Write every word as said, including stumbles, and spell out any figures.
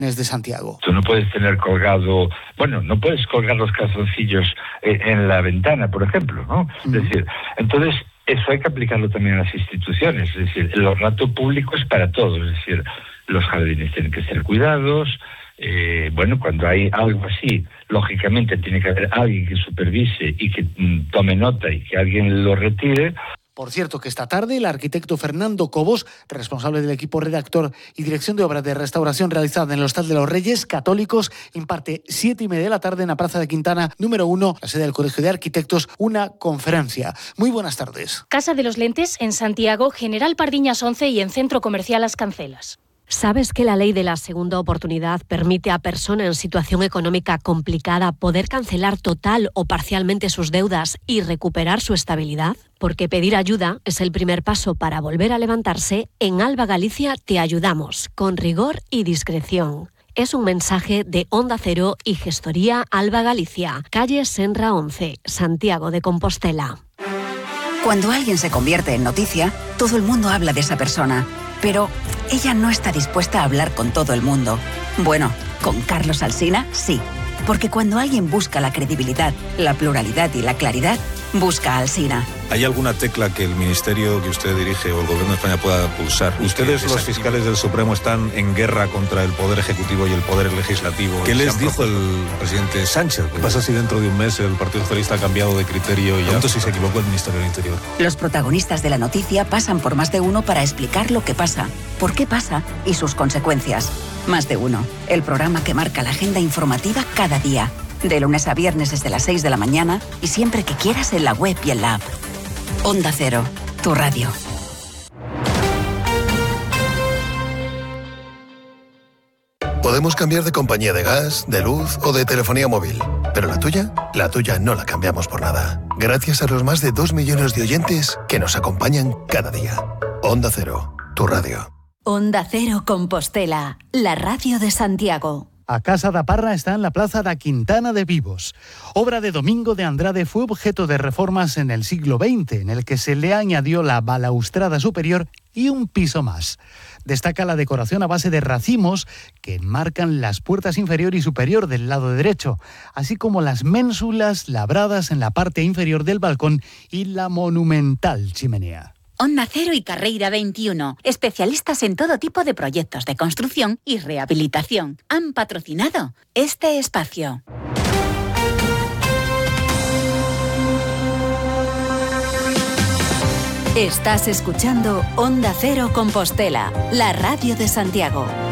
de Santiago. Tú no puedes tener colgado, bueno, no puedes colgar los calzoncillos en la ventana, por ejemplo, ¿no? Uh-huh. Es decir, entonces eso hay que aplicarlo también a las instituciones, es decir, el ornato público es para todos, es decir, los jardines tienen que ser cuidados, eh, bueno, cuando hay algo así, lógicamente tiene que haber alguien que supervise y que mm, tome nota y que alguien lo retire. Por cierto, que esta tarde el arquitecto Fernando Cobos, responsable del equipo redactor y dirección de obras de restauración realizada en el Hostal de los Reyes Católicos, imparte siete y media de la tarde en la Plaza de Quintana, número uno, la sede del Colegio de Arquitectos, una conferencia. Muy buenas tardes. Casa de los Lentes en Santiago, General Pardiñas once y en Centro Comercial Las Cancelas. ¿Sabes que la ley de la segunda oportunidad permite a persona en situación económica complicada poder cancelar total o parcialmente sus deudas y recuperar su estabilidad? Porque pedir ayuda es el primer paso para volver a levantarse. En Alba Galicia te ayudamos, con rigor y discreción. Es un mensaje de Onda Cero y Gestoría Alba Galicia, calle Senra once, Santiago de Compostela. Cuando alguien se convierte en noticia, todo el mundo habla de esa persona. Pero ella no está dispuesta a hablar con todo el mundo. Bueno, con Carlos Alsina, sí. Porque cuando alguien busca la credibilidad, la pluralidad y la claridad, busca a Alsina. ¿Hay alguna tecla que el ministerio que usted dirige o el gobierno de España pueda pulsar? Ustedes, los fiscales del Supremo, están en guerra contra el Poder Ejecutivo y el Poder Legislativo. ¿Qué les dijo el presidente Sánchez? ¿Qué pasa si dentro de un mes el Partido Socialista ha cambiado de criterio y ya si se equivocó el Ministerio del Interior? Los protagonistas de la noticia pasan por Más de Uno para explicar lo que pasa, por qué pasa y sus consecuencias. Más de Uno, el programa que marca la agenda informativa cada día. De lunes a viernes desde las seis de la mañana y siempre que quieras en la web y en la app. Onda Cero, tu radio. Podemos cambiar de compañía de gas, de luz o de telefonía móvil. Pero la tuya, la tuya no la cambiamos por nada. Gracias a los más de dos millones de oyentes que nos acompañan cada día. Onda Cero, tu radio. Onda Cero Compostela, la radio de Santiago. A Casa da Parra está en la Plaza da Quintana de Vivos. Obra de Domingo de Andrade, fue objeto de reformas en el siglo veinte, en el que se le añadió la balaustrada superior y un piso más. Destaca la decoración a base de racimos que enmarcan las puertas inferior y superior del lado derecho, así como las ménsulas labradas en la parte inferior del balcón y la monumental chimenea. Onda Cero y Carreira veintiuno, especialistas en todo tipo de proyectos de construcción y rehabilitación, han patrocinado este espacio. Estás escuchando Onda Cero Compostela, la radio de Santiago.